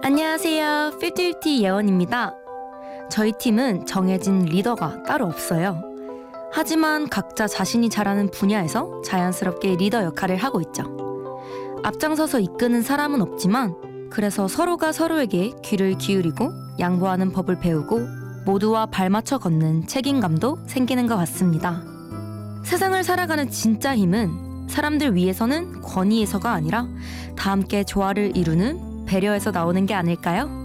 안녕하세요. 5050 예원입니다. 저희 팀은 정해진 리더가 따로 없어요. 하지만 각자 자신이 잘하는 분야에서 자연스럽게 리더 역할을 하고 있죠. 앞장서서 이끄는 사람은 없지만 그래서 서로가 서로에게 귀를 기울이고 양보하는 법을 배우고 모두와 발맞춰 걷는 책임감도 생기는 것 같습니다. 세상을 살아가는 진짜 힘은 사람들 위해서는 권위에서가 아니라 다 함께 조화를 이루는 배려에서 나오는 게 아닐까요?